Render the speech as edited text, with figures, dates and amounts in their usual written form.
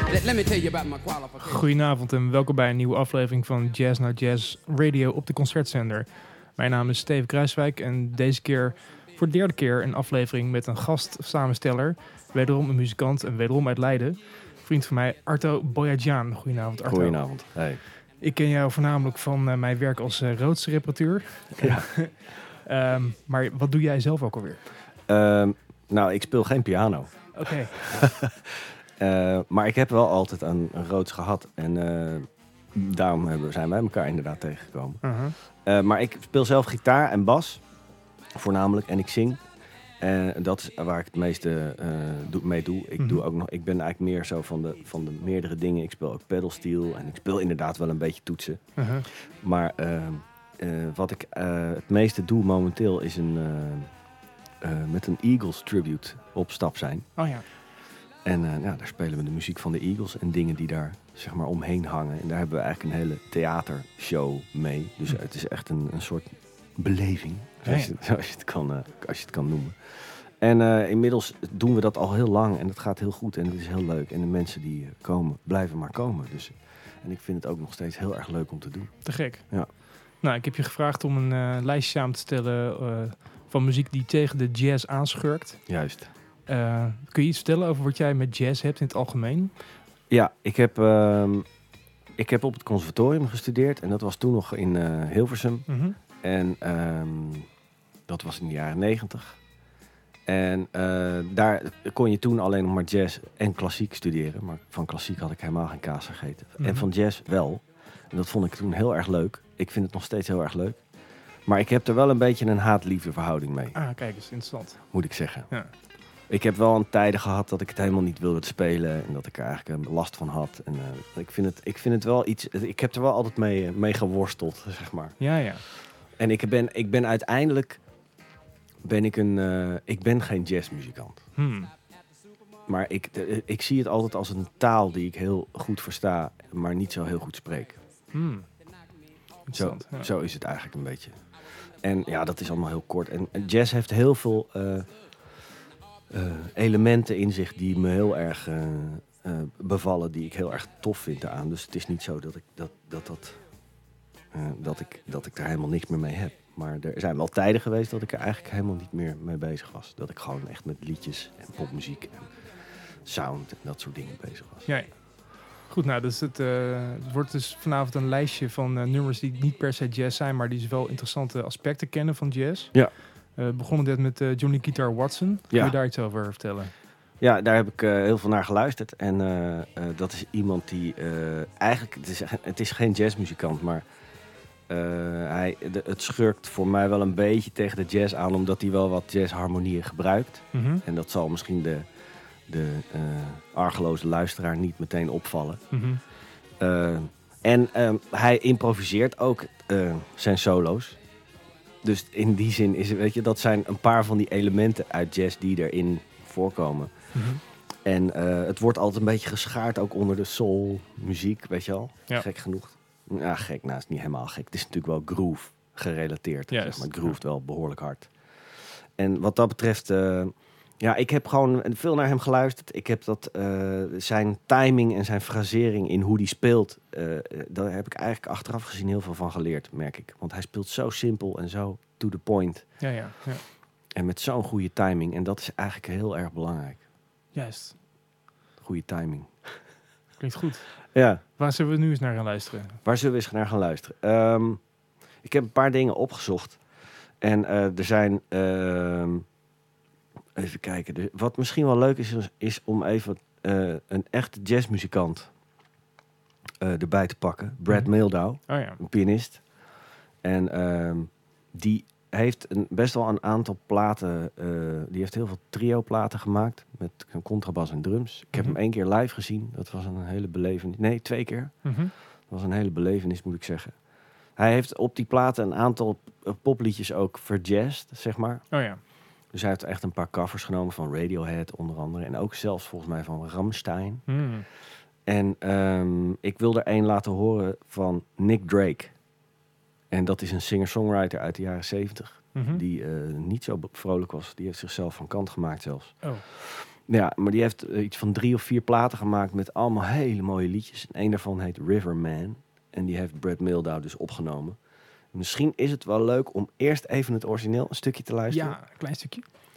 Let me tell you about my qualifications. Goedenavond en welkom bij een nieuwe aflevering van Jazz Now Jazz Radio op de Concertzender. Mijn naam is Steven Kruiswijk en deze keer voor de derde keer een aflevering met een gastsamensteller. Wederom een muzikant en wederom uit Leiden. Vriend van mij, Arto Boyadjian. Goedenavond, Arto. Goedenavond. Hey. Ik ken jou voornamelijk van mijn werk als Rhodes-reperatuur. Ja. Maar wat doe jij zelf ook alweer? Nou, ik speel geen piano. Oké. Maar ik heb wel altijd een Rhodes gehad. En daarom zijn wij elkaar inderdaad tegengekomen. Uh-huh. Maar ik speel zelf gitaar en bas. Voornamelijk. En ik zing. En dat is waar ik het meeste mee doe. Ik ben eigenlijk meer zo van de meerdere dingen. Ik speel ook pedalsteel. En ik speel inderdaad wel een beetje toetsen. Uh-huh. Maar wat ik het meeste doe momenteel is met een Eagles tribute op stap zijn. Oh ja. En daar spelen we de muziek van de Eagles en dingen die daar zeg maar omheen hangen. En daar hebben we eigenlijk een hele theatershow mee. Dus het is echt een soort beleving, zoals je het kan noemen. En inmiddels doen we dat al heel lang en het gaat heel goed en het is heel leuk. En de mensen die komen, blijven maar komen. Dus, en ik vind het ook nog steeds heel erg leuk om te doen. Te gek. Ja. Nou, ik heb je gevraagd om een lijstje samen te stellen van muziek die tegen de jazz aanschurkt. Juist. Kun je iets vertellen over wat jij met jazz hebt in het algemeen? Ja, ik heb op het conservatorium gestudeerd en dat was toen nog in Hilversum. Mm-hmm. En dat was in de jaren 90. En daar kon je toen alleen nog maar jazz en klassiek studeren. Maar van klassiek had ik helemaal geen kaas gegeten. Mm-hmm. En van jazz wel. En dat vond ik toen heel erg leuk. Ik vind het nog steeds heel erg leuk. Maar ik heb er wel een beetje een haat-liefde verhouding mee. Ah, kijk eens, interessant. Moet ik zeggen. Ja. Ik heb wel een tijden gehad dat ik het helemaal niet wilde spelen. En dat ik er eigenlijk last van had. En ik vind het wel iets... Ik heb er wel altijd mee geworsteld, zeg maar. Ja. En ik ben uiteindelijk... Ik ben geen jazzmuzikant. Maar ik zie het altijd als een taal die ik heel goed versta, maar niet zo heel goed spreek. Zo is het eigenlijk een beetje. En ja, dat is allemaal heel kort. En jazz heeft heel veel elementen in zich die me heel erg bevallen, die ik heel erg tof vind aan. Dus het is niet zo dat ik daar helemaal niks meer mee heb. Maar er zijn wel tijden geweest dat ik er eigenlijk helemaal niet meer mee bezig was. Dat ik gewoon echt met liedjes en popmuziek en sound en dat soort dingen bezig was. Ja. Goed, nou, dus het wordt dus vanavond een lijstje van nummers die niet per se jazz zijn, maar die wel interessante aspecten kennen van jazz. Ja. Begonnen dit met Johnny Guitar Watson. Kun je daar iets over vertellen? Ja, daar heb ik heel veel naar geluisterd. En dat is iemand die eigenlijk... Het is geen jazzmuzikant, maar... het schurkt voor mij wel een beetje tegen de jazz aan, omdat hij wel wat jazzharmonieën gebruikt. Mm-hmm. En dat zal misschien de argeloze luisteraar niet meteen opvallen. Mm-hmm. En hij improviseert ook zijn solo's. Dus in die zin dat zijn een paar van die elementen uit jazz die erin voorkomen. Mm-hmm. En het wordt altijd een beetje geschaard ook onder de soul muziek, weet je wel. Ja. Gek genoeg. Ja, gek. Nou, het is niet helemaal gek. Het is natuurlijk wel groove gerelateerd. Yes. Zeg maar. Het groeft wel behoorlijk hard. En wat dat betreft... ik heb gewoon veel naar hem geluisterd. Ik heb zijn timing en zijn frasering in hoe hij speelt... daar heb ik eigenlijk achteraf gezien heel veel van geleerd, merk ik. Want hij speelt zo simpel en zo to the point. Ja. En met zo'n goede timing. En dat is eigenlijk heel erg belangrijk. Juist. Goede timing. Klinkt goed. Ja. Waar zullen we nu eens naar gaan luisteren? Waar zullen we eens naar gaan luisteren? Ik heb een paar dingen opgezocht. En er zijn... even kijken. Wat misschien wel leuk is om even een echte jazzmuzikant erbij te pakken. Brad Mehldau, Oh ja. een pianist. En die heeft best wel een aantal platen... die heeft heel veel trio-platen gemaakt. Met een contrabas en drums. Ik heb hem 1 keer live gezien. Dat was een hele belevenis. Nee, 2 keer. Mm-hmm. Dat was een hele belevenis, moet ik zeggen. Hij heeft op die platen een aantal popliedjes ook verjazzed, zeg maar. Oh ja. Dus hij heeft echt een paar covers genomen van Radiohead onder andere. En ook zelfs volgens mij van Rammstein. Mm. En ik wil er 1 laten horen van Nick Drake. En dat is een singer-songwriter uit de jaren 70. Mm-hmm. Die niet zo vrolijk was. Die heeft zichzelf van kant gemaakt zelfs. Oh. Ja, maar die heeft iets van 3 of 4 platen gemaakt met allemaal hele mooie liedjes. En een daarvan heet Riverman. En die heeft Brad Mehldau dus opgenomen. Misschien is het wel leuk om eerst even het origineel een stukje te luisteren. Ja, een klein stukje.